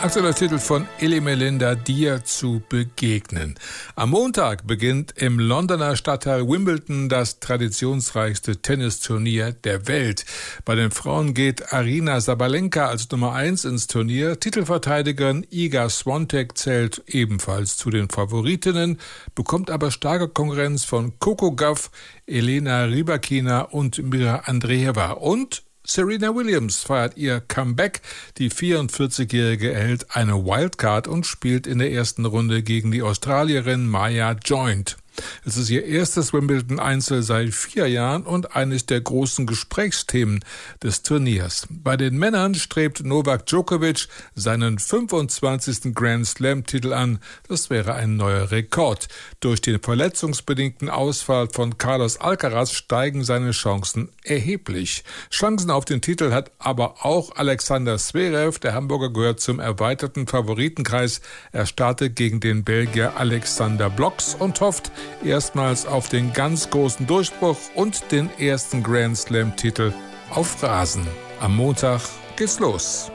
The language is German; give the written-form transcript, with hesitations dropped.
Aktueller Titel von Elli Melinda, dir zu begegnen. Am Montag beginnt im Londoner Stadtteil Wimbledon das traditionsreichste Tennisturnier der Welt. Bei den Frauen geht Aryna Sabalenka als Nummer 1 ins Turnier. Titelverteidigerin Iga Swiatek zählt ebenfalls zu den Favoritinnen, bekommt aber starke Konkurrenz von Coco Gauff, Elena Rybakina und Mira Andreeva. Und Serena Williams feiert ihr Comeback. Die 44-Jährige erhält eine Wildcard und spielt in der ersten Runde gegen die Australierin Maya Joint. Es ist ihr erstes Wimbledon-Einzel seit 4 Jahren und eines der großen Gesprächsthemen des Turniers. Bei den Männern strebt Novak Djokovic seinen 25. Grand-Slam-Titel an. Das wäre ein neuer Rekord. Durch den verletzungsbedingten Ausfall von Carlos Alcaraz steigen seine Chancen erheblich. Chancen auf den Titel hat aber auch Alexander Zverev. Der Hamburger gehört zum erweiterten Favoritenkreis. Er startet gegen den Belgier Alexander Blocks und hofft erstmals auf den ganz großen Durchbruch und den ersten Grand-Slam-Titel auf Rasen. Am Montag geht's los.